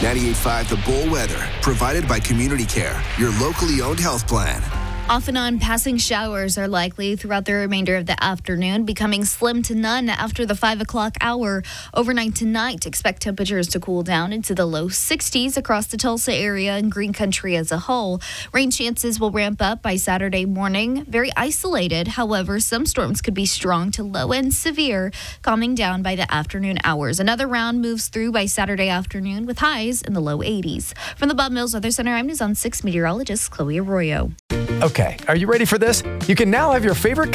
98.5 The Bull Weather, provided by Community Care, your locally owned health plan. Off and on passing showers are likely throughout the remainder of the afternoon, becoming slim to none after the 5 o'clock hour. Overnight tonight, expect temperatures to cool down into the low 60s across the Tulsa area and Green Country as a whole. Rain chances will ramp up by Saturday morning. Very isolated. However, some storms could be strong to low and severe, calming down by the afternoon hours. Another round moves through by Saturday afternoon with highs in the low 80s. From the Bob Mills Weather Center, I'm News on 6 meteorologist Chloe Arroyo. Okay, are you ready for this? You can now have your favorite